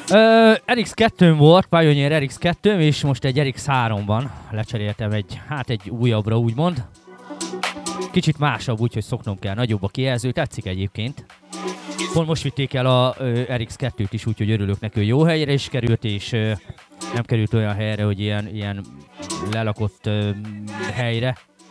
RX2-m volt, Pioneer RX2-m, és most egy RX3 van. Lecseréltem egy újabbra úgymond. Kicsit másabb, úgyhogy szoknom kell, nagyobb a kijelző, tetszik egyébként. Pont most vitték el a RX2-t is, úgyhogy örülök neki, hogy jó helyre is került, és nem került olyan helyre, hogy ilyen lelakott helyre.